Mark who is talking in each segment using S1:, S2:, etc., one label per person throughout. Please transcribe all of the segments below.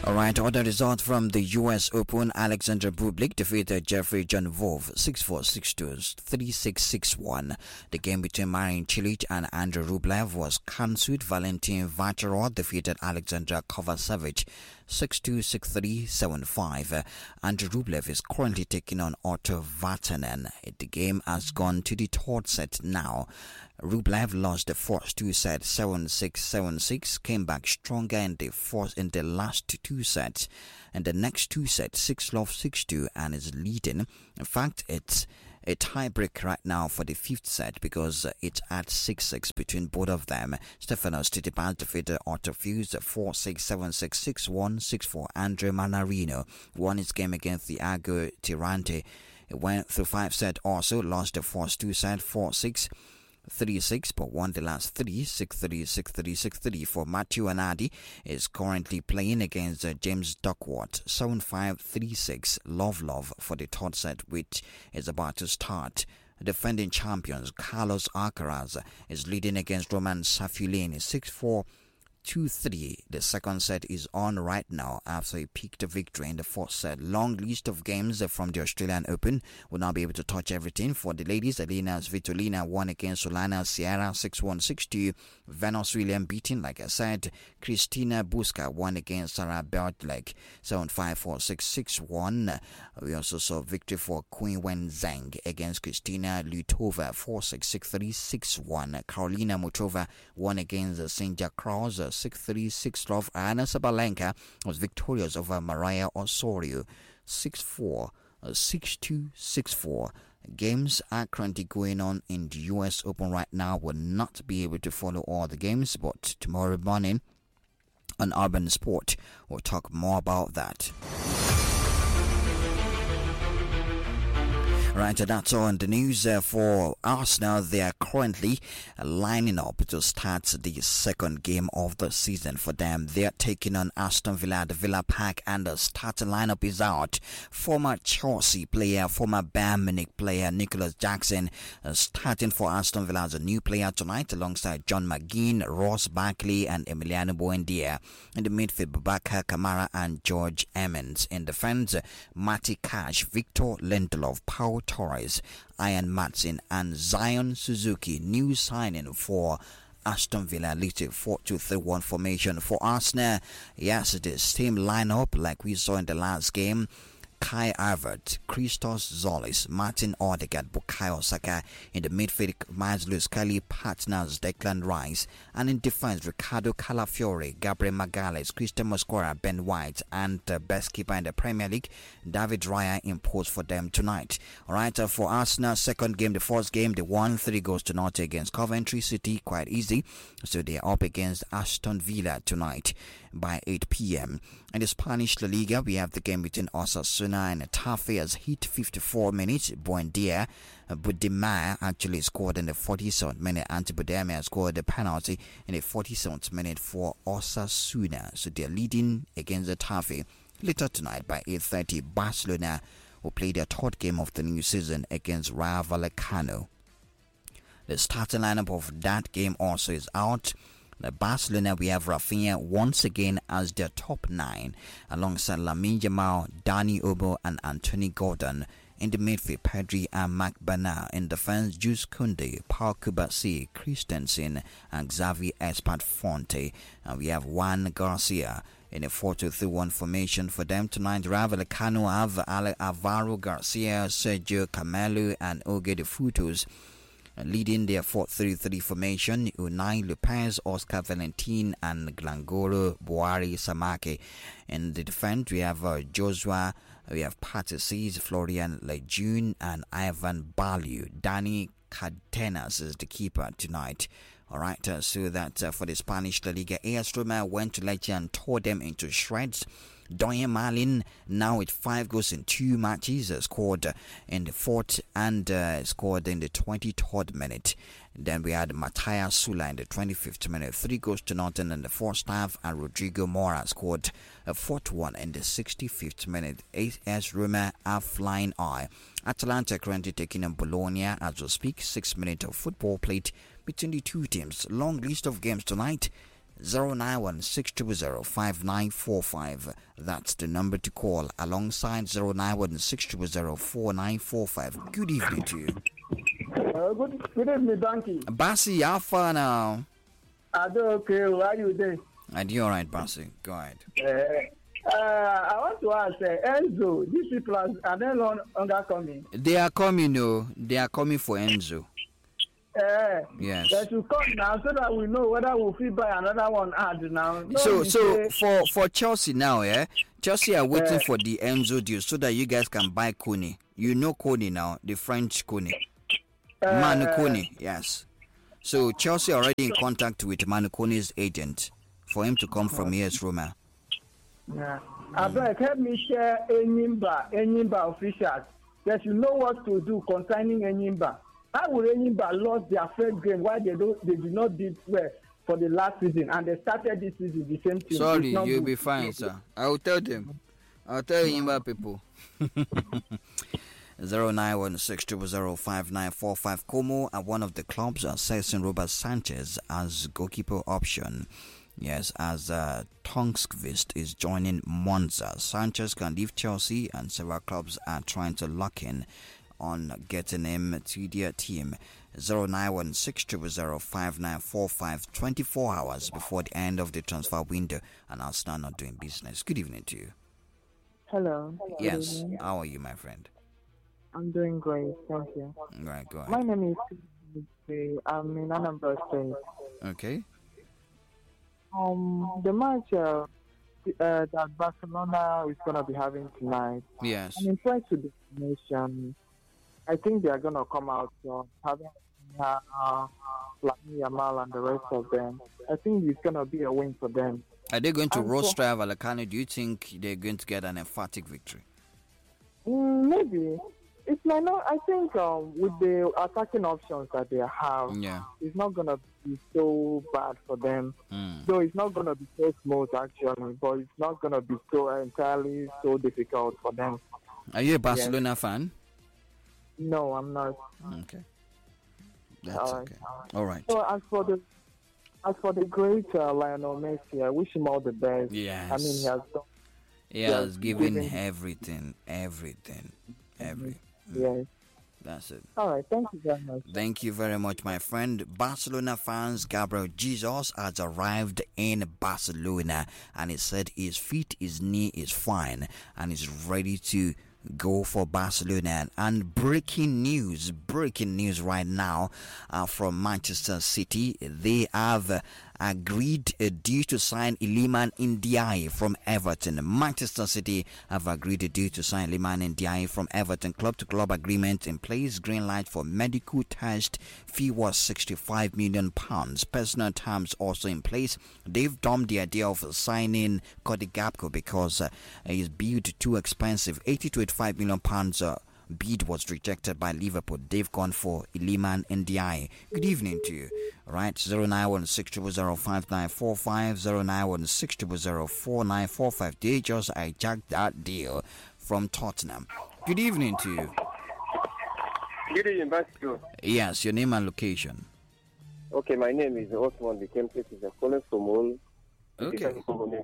S1: Alright, other result from the US Open. Alexander Bublik defeated Jeffrey John Vov 6-4, 6-2, 3-6, 6-1. The game between Marin Cilic and Andrei Rublev was cancelled. Valentin Vacherov defeated Alexander Kovacevic 6-2, 6-3, 7-5. Andrei Rublev is currently taking on Otto Vatanen. The game has gone to the third set now. Rublev lost the first two sets 7-6, 7-6, came back stronger in the last two sets, and the next two sets 6-love, 6-2, and is leading. In fact, it's a tie break right now for the fifth set because it's at 6-6 between both of them. Stefanos Tsitsipas defeated Otto Fuchs 4-6, 7-6, 6-1, 6-4. Andre Manarino won his game against Thiago Tirante. It went through 5 sets also, lost the first two sets 4-6. 3-6, but won the last 3, 6-3, 6-3, 6-3. For Matteo Anadi is currently playing against James Duckworth 7-5, 3-6. Love for the third set, which is about to start. Defending champions Carlos Alcaraz is leading against Roman Saffiullini 6-4, 2-3. The second set is on right now after he picked a victory in the fourth set. Long list of games from the Australian Open. Will not be able to touch everything. For the ladies, Elena Svitolina won against Solana Sierra 6-1, 6-2. Venus Williams beating, like I said. Kristina Buska won against Sarah Bertleg 7-5, 4-6, 6-1. We also saw victory for Queen Wen Zhang against Kristina Lutova 4-6, 6-3, 6-1. Karolina Muchova won against Cynthia Kraus 6-3, 6-love. Anna Sabalenka was victorious over Maria Osorio 6-4, 6-2, 6-4. Games are currently going on in the US Open right now. Will not be able to follow all the games, but tomorrow morning on Urban Sport we'll talk more about that. Right, that's all in the news for Arsenal. They are currently lining up to start the second game of the season for them. They are taking on Aston Villa at the Villa Park, and the starting lineup is out. Former Chelsea player, former Bayern Munich player Nicholas Jackson starting for Aston Villa as a new player tonight alongside John McGinn, Ross Barkley and Emiliano Buendia. In the midfield, Boubacar Kamara and George Emmons. In defense, Matty Cash, Victor Lindelof, Paul Torres, Ian Matson and Zion Suzuki. New signing for Aston Villa, listed 4-2-3-1 formation. For Arsenal, yes, the same lineup like we saw in the last game. Kai Havertz, Christos Zolis, Martin Odegaard, Bukayo Saka. In the midfield, Miles Lewis Kelly partners Declan Rice, and in defense, Ricardo Calafiore, Gabriel Magalhaes, Christian Mosquera, Ben White, and best keeper in the Premier League, David Raya, in post for them tonight. Alright, for Arsenal, second game, the first game, they won 3-0 against Coventry City, quite easy. So they are up against Aston Villa tonight by 8 p.m. In the Spanish La Liga, we have the game between Osasuna and Getafe has hit 54 minutes. Buendia, Budimir actually scored in the 47th minute. Budimir scored the penalty in the 47th minute for Osasuna. So they're leading against Getafe. Later tonight by 8:30, Barcelona will play their third game of the new season against Rayo Vallecano. The starting lineup of that game also is out. The Barcelona, we have Rafinha once again as their top 9, alongside Lamine Yamal, Dani Olmo and Anthony Gordon. In the midfield, Pedri and Marc Bernal. In defense, Jules Koundé, Paul Kubasi, Christensen and Xavi Espat-Fonte. And we have Juan Garcia in a 4-2-3-1 formation for them tonight. Rayo Vallecano have Alvaro Garcia, Sergio Camelo and Oge de Frutos. Leading their 4-3-3 formation, Unai Lopez, Oscar Valentin and Glangolo Boari Samake. In the defense, we have Joshua, we have Patrice, Florian Lejeune and Ivan Baliu. Dani Cadenas is the keeper tonight. Alright, so that for the Spanish La Liga, AS Roma went to Lecce and tore them into shreds. Doyen Marlin, now with 5 goals in 2 matches, scored in the 4th and scored in the 23rd minute. Then we had Matthias Sula in the 25th minute, 3 goals to nothing in the first half, and Rodrigo Mora scored a 4th one in the 65th minute. AS Roma are flying high. Atalanta currently taking on Bologna as we speak. 6 minutes of football played between the two teams. Long list of games tonight. 091-600-5945. That's the number to call, alongside 091-600-4945. Good evening to you.
S2: Good evening, Donkey.
S1: Basi, how far now?
S2: I do okay. How are you doing?
S1: I do all right, Basi. Go ahead.
S2: I want to ask Enzo, these people are they no longer coming?
S1: They are coming, no. They are coming for Enzo. Yes.
S2: They should come now so that we know whether we'll fit buy another one ad now.
S1: So for Chelsea now, Chelsea are waiting for the Enzo deal so that you guys can buy Kone. You know Kone now, the French Kone. Manu Kone, yes. So Chelsea are already in contact with Manu Kone's agent for him to come from AS Roma.
S2: Yeah. Abeg, help me share Enyimba officials. They should know what to do concerning Enyimba. How will Enyimba lost their first game? Why they did not do well for the last season and they started this season the same thing?
S1: Sorry, you'll be fine, sir. I will tell them. I'll tell Enyimba people. 091-600-5945. Como and one of the clubs are assessing Robert Sanchez as goalkeeper option. Yes, as Tongskvist is joining Monza. Sanchez can leave Chelsea and several clubs are trying to lock in on getting him to their team. 091-600-5945. 24 hours before the end of the transfer window and Arsenal not doing business. Good evening to you.
S3: Hello.
S1: Yes, how are you, my friend?
S3: I'm doing great, thank you.
S1: Right, go ahead.
S3: My name is I'm in Anambra State.
S1: Okay.
S3: The match that Barcelona is gonna be having tonight.
S1: Yes.
S3: I'm impressed with the nation. I think they are gonna come out having Lamine Yamal and the rest of them. I think it's gonna be a win for them.
S1: Are they going to roast Rayo Vallecano? Do you think they're going to get an emphatic victory?
S3: Maybe. It might not. I think with the attacking options that they have, it's not gonna be so bad for them. Though it's not gonna be so smooth actually, but it's not gonna be so entirely so difficult for them.
S1: Are you a Barcelona fan?
S3: No, I'm not.
S1: Okay, that's okay. All right.
S3: So as for the great Lionel Messi, I wish him all the best.
S1: Yes.
S3: I mean,
S1: he has given everything.
S3: Yes.
S1: That's it.
S3: All right. Thank you very much.
S1: Thank you very much, my friend. Barcelona fans, Gabriel Jesus has arrived in Barcelona and he said his feet, his knee is fine and is ready to go for Barcelona. And breaking news right now from Manchester City. They have agreed due to sign Iliman Ndiaye from Everton. Manchester City have agreed due to sign Iliman Ndiaye from Everton. Club-to-club agreement in place. Green light for medical test. Fee was £65 million. Personal terms also in place. They've dumped the idea of signing Cody Gakpo because he's bid too expensive. £80 to £85 million bid was rejected by Liverpool. They've gone for Iliman Ndiaye. Good evening to you. Right, 091-600-5945, 091-600-4945. They just hijacked that deal from Tottenham. Good evening to you.
S4: Good evening, Basco.
S1: Yes, your name and location.
S4: Okay, my name is Osman Dikempe. I'm calling from Mol.
S1: Okay.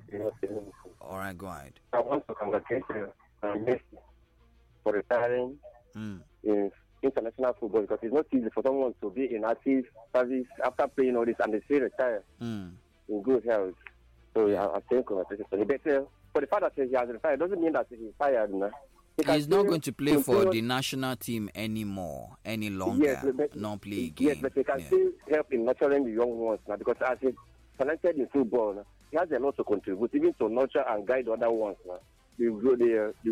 S1: All right, go ahead.
S4: I want to congratulate Messi for retiring in international football because it's not easy for someone to be in active service after playing all this and they still retire in good health. So I think congratulations for the for the fact that he has retired doesn't mean that he's tired. No?
S1: He's not going to play for the national team any longer.
S4: Yes,
S1: not play again.
S4: Yes, but he can still help in nurturing the young ones now because as he's talented in football, he has a lot to contribute, even to nurture and guide other ones now. You grow there, so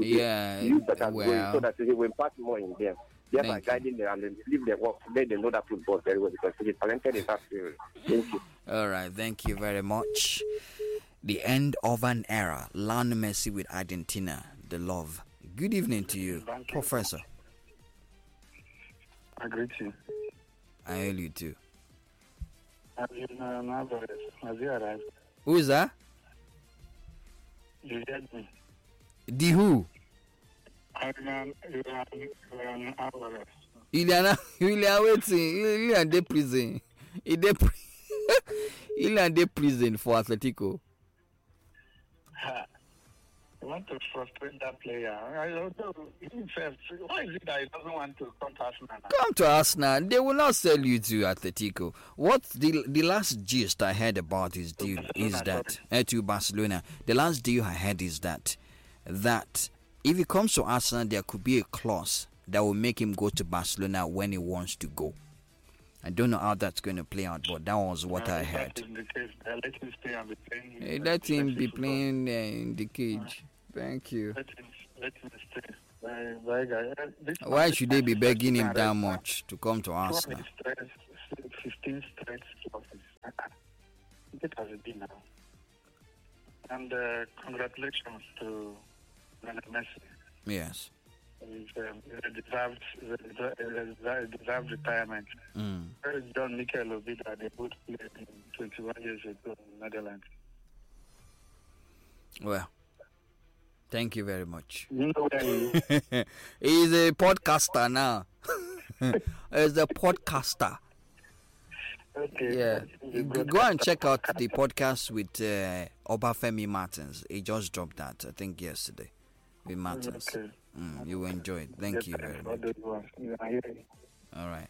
S4: that he will impact more in them. Thereby guiding them and leave their work, let them know that football very well because he's talented in that field. Thank you.
S1: All right, thank you very much. The end of an era. Lionel Messi with Argentina, the love. Good evening to you, Professor.
S5: I greet you.
S1: I hail you too.
S5: Has he arrived?
S1: Who is that?
S5: You heard me.
S1: The who?
S5: Ilian Alvarez.
S1: Ilian waiting. Ilian de prison. He de Ilande prison for Atletico.
S5: You want to frustrate that player. I don't know. Why is it that he doesn't want to come to Arsenal?
S1: Come to Arsenal. They will not sell you to Atletico. What the last gist I heard about his deal is that to Barcelona. The last deal I heard is that if he comes to Arsenal, there could be a clause that will make him go to Barcelona when he wants to go. I don't know how that's going to play out, but that was what I heard. Let him be playing in the cage. Thank you.
S5: Let him stay.
S1: Why should they be begging him that much to come to Arsenal?
S5: 15 straight losses. It has been now. And congratulations to Messi.
S1: Yes.
S5: He deserved retirement. John Mikel Obida, they both played 21 years ago in the Netherlands.
S1: Well, thank you very much.
S5: You know where he is?
S1: He's a podcaster now. He's a podcaster.
S5: Okay.
S1: Yeah. Go and check out the podcast with Obafemi Martins. He just dropped that, I think, yesterday. With Martins.
S5: Okay.
S1: You will enjoy it. Thank you very much. All right.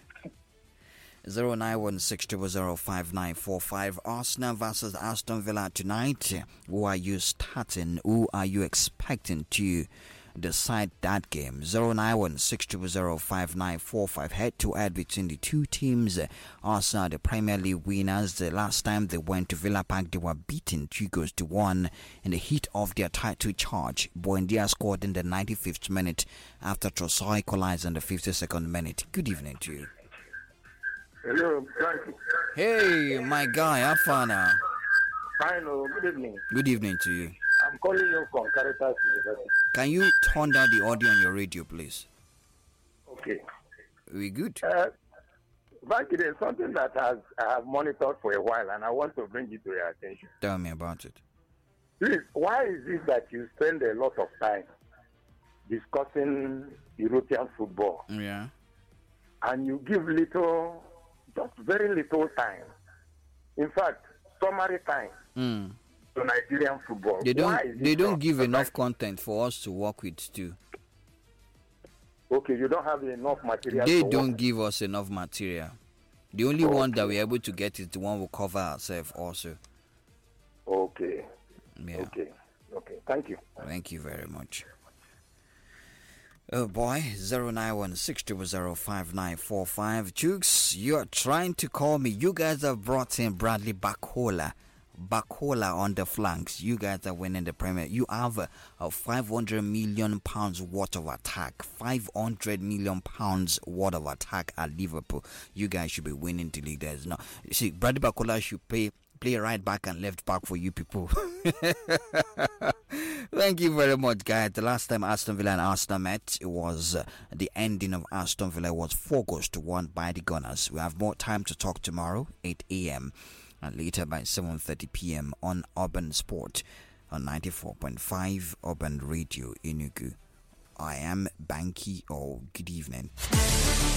S1: 09160059545. Arsenal versus Aston Villa tonight. Who are you starting? Who are you expecting to decide that game? 09160059545. Head to head between the two teams. Arsenal, the Premier League winners. The last time they went to Villa Park, they were beaten 2-1 in the heat of their title charge. Buendia scored in the 95th minute after Trossard equalized in the 52nd minute. Good evening to you.
S6: Hello, thank you.
S1: Hey, my guy, Afana.
S6: Hello, good evening.
S1: Good evening to you.
S6: I'm calling you from Caritas University.
S1: Can you turn down the audio on your radio, please?
S6: Okay.
S1: We good?
S6: Back there's something that I have monitored for a while, and I want to bring it to your attention.
S1: Tell me about it.
S6: Please, why is it that you spend a lot of time discussing European football?
S1: Yeah.
S6: And you give just very little time. In fact, summary time to Nigerian football.
S1: They don't give enough content for us to work with too.
S6: Okay, you don't have enough material.
S1: They don't give us enough material. The only one that we're able to get is the one we cover ourselves also.
S6: Okay.
S1: Yeah.
S6: Okay. Thank you.
S1: Thank you very much. Oh boy, 09160059545. Jukes, you're trying to call me. You guys have brought in Bradley Bacola on the flanks. You guys are winning the Premier. You have a 500 million pounds worth of attack. 500 million pounds worth of attack at Liverpool. You guys should be winning the league. There's no. You see, Bradley Bacola should play right back and left back for you people. Thank you very much, guys. The last time Aston Villa and Arsenal met, it was the ending of Aston Villa was 4-1 by the Gunners. We have more time to talk tomorrow, 8 a.m. and later by 7:30 p.m. on Urban Sport on 94.5 Urban Radio Enugu. I am Banky. Good evening.